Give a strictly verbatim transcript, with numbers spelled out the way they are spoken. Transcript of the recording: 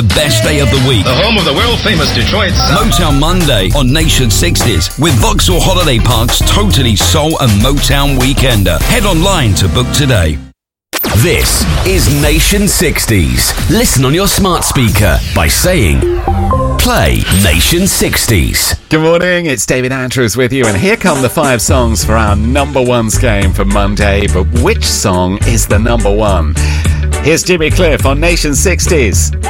Best day of the week. The home of the world-famous Detroit Sound. Motown Monday on Nation sixties with Vauxhall Holiday Park's totally soul and Motown Weekender. Head online to book today. This is Nation sixties. Listen on your smart speaker by saying, play Nation sixties. Good morning, it's David Andrews with you, and here come the five songs for our number ones game for Monday. But which song is the number one? Here's Jimmy Cliff on Nation sixties.